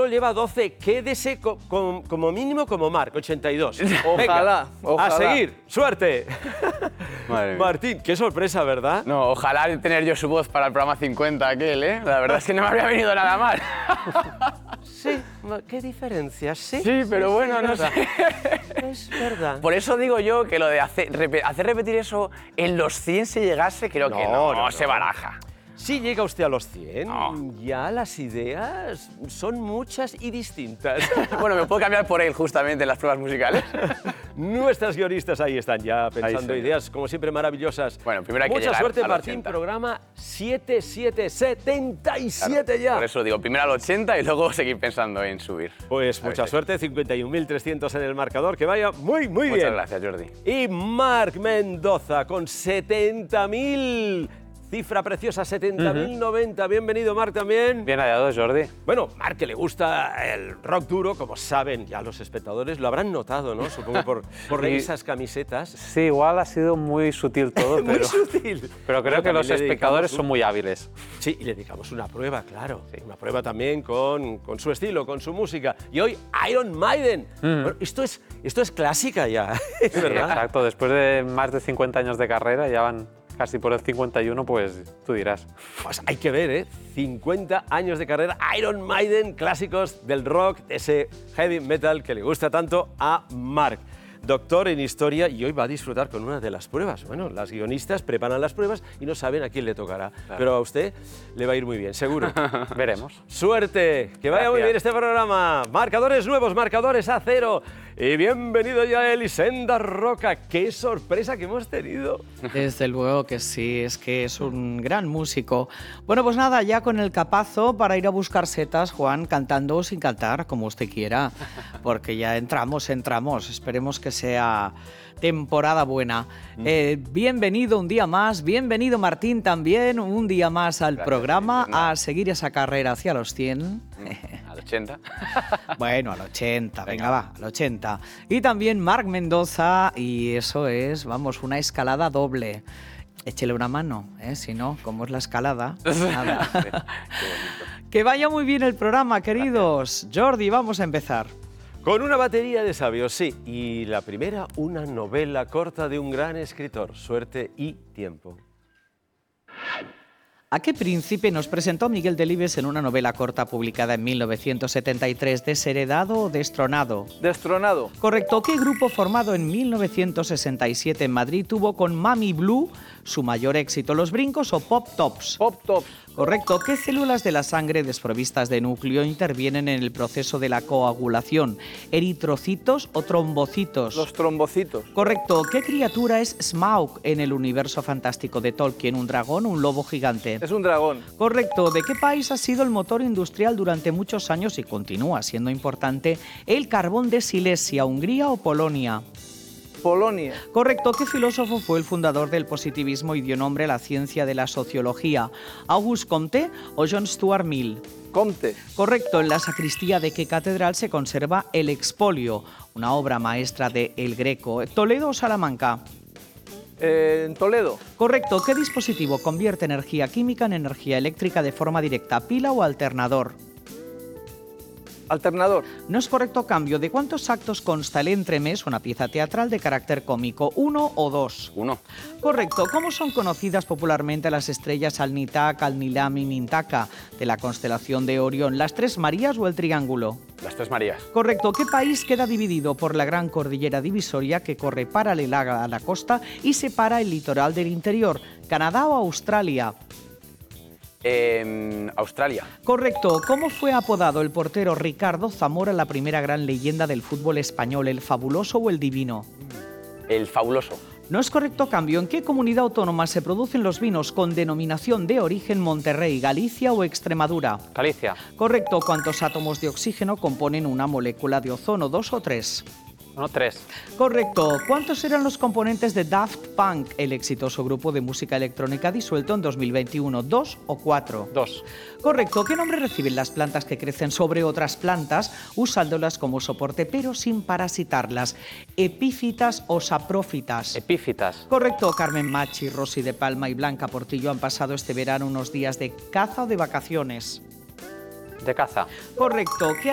solo lleva 12. Quédese como mínimo como Marc, 82. Ojalá, ojalá. A seguir. ¡Suerte! Madre mía. Martín, qué sorpresa, ¿verdad? No, ojalá tener yo su voz para el programa 50 aquel, ¿eh? La verdad es que no me habría venido nada mal. Sí, qué diferencia, sí. Sí, pero bueno, no sé. Es verdad. Por eso digo yo que lo de hacer repetir eso en los 100 si llegase, creo que no se baraja. Si llega usted a los 100, No. ya las ideas son muchas y distintas. Bueno, me puedo cambiar por él justamente en las pruebas musicales. Nuestras guionistas ahí están ya pensando sí. ideas, como siempre, maravillosas. Bueno, primero hay que Mucha llegar suerte, al Martín. 80. Programa 77 Claro, ya. Por eso digo, primero al 80 y luego seguir pensando en subir. Pues A ver mucha si- suerte, 51.300 en el marcador, que vaya muy bien. Muchas gracias, Jordi. Y Marc Mendoza con 70.000. Cifra preciosa, 70.090. Bienvenido, Marc, también. Bien hallado, Jordi. Bueno, Marc, que le gusta el rock duro, como saben ya los espectadores, lo habrán notado, ¿no? Supongo por Sí. esas camisetas. Sí, igual ha sido muy sutil todo, Muy pero, sutil. pero creo Bueno, que los también le espectadores dedicamos son muy hábiles. Sí, y le dedicamos una prueba, claro. Una prueba también con su estilo, con su música. Y hoy, Iron Maiden. Bueno, esto es clásica ya, ¿es Sí, verdad? exacto, después de más de 50 años de carrera, ya van casi por el 51, pues tú dirás. Pues hay que ver, ¿eh? 50 años de carrera, Iron Maiden, clásicos del rock, de ese heavy metal que le gusta tanto a Marc. Doctor en Historia, y hoy va a disfrutar con una de las pruebas. Bueno, las guionistas preparan las pruebas y no saben a quién le tocará. Claro. Pero a usted le va a ir muy bien, seguro. Veremos. ¡Suerte! Que vaya muy Gracias. bien este programa. Marcadores nuevos, marcadores a cero. Y bienvenido ya Elisenda Roca. ¡Qué sorpresa que hemos tenido! Desde luego que sí, es que es un gran músico. Bueno, pues nada, ya con el capazo para ir a buscar setas, Juan, cantando o sin cantar, como usted quiera, porque ya entramos. Esperemos que sea temporada buena. Bienvenido un día más, bienvenido Martín también, un día más al Gracias, programa, Elisenda. a seguir esa carrera hacia los 100. Al 80. Bueno, al 80, venga va, al 80. Y también Marc Mendoza, y eso es, vamos, una escalada doble. Échele una mano, si no, como es la escalada, nada. Qué bonito. Que vaya muy bien el programa, queridos. Jordi, vamos a empezar. Con una batería de sabios, sí. Y la primera, una novela corta de un gran escritor. Suerte y tiempo. ¿A qué príncipe nos presentó Miguel Delibes en una novela corta publicada en 1973? ¿Desheredado o destronado? Destronado. Correcto. ¿Qué grupo formado en 1967 en Madrid tuvo con Mami Blue su mayor éxito? ¿Los Brincos o Pop Tops? Pop Tops. Correcto. ¿Qué células de la sangre desprovistas de núcleo intervienen en el proceso de la coagulación? ¿Eritrocitos o trombocitos? Los trombocitos. Correcto. ¿Qué criatura es Smaug en el universo fantástico de Tolkien? ¿Un dragón o un lobo gigante? Es un dragón. Correcto. ¿De qué país ha sido el motor industrial durante muchos años y continúa siendo importante el carbón de Silesia? ¿Hungría o Polonia? Polonia. Correcto. ¿Qué filósofo fue el fundador del positivismo y dio nombre a la ciencia de la sociología? ¿Auguste Comte o John Stuart Mill? Comte. Correcto. ¿En la sacristía de qué catedral se conserva el expolio? Una obra maestra de El Greco. ¿Toledo o Salamanca? En Toledo. Correcto. ¿Qué dispositivo convierte energía química en energía eléctrica de forma directa? ¿Pila o alternador? Alternador. No es correcto. Cambio. ¿De cuántos actos consta el entremés, una pieza teatral de carácter cómico? ¿1 o 2? 1. Correcto. ¿Cómo son conocidas popularmente las estrellas Alnitak, Alnilam y Mintaka de la constelación de Orión? ¿Las tres Marías o el triángulo? Las tres Marías. Correcto. ¿Qué país queda dividido por la gran cordillera divisoria que corre paralela a la costa y separa el litoral del interior? ¿Canadá o Australia? Australia. Correcto. ¿Cómo fue apodado el portero Ricardo Zamora, la primera gran leyenda del fútbol español? ¿El fabuloso o el divino? El fabuloso. No es correcto. Cambio. ¿En qué comunidad autónoma se producen los vinos con denominación de origen Monterrey, Galicia o Extremadura? Galicia. Correcto. ¿Cuántos átomos de oxígeno componen una molécula de ozono? ¿2 o 3? No, 3. Correcto. ¿Cuántos eran los componentes de Daft Punk, el exitoso grupo de música electrónica disuelto en 2021? ¿2 o 4? 2. Correcto. ¿Qué nombre reciben las plantas que crecen sobre otras plantas usándolas como soporte pero sin parasitarlas? ¿Epífitas o saprófitas? Epífitas. Correcto. Carmen Machi, Rosy de Palma y Blanca Portillo han pasado este verano unos días de caza o de vacaciones. De caza. Correcto. ¿Qué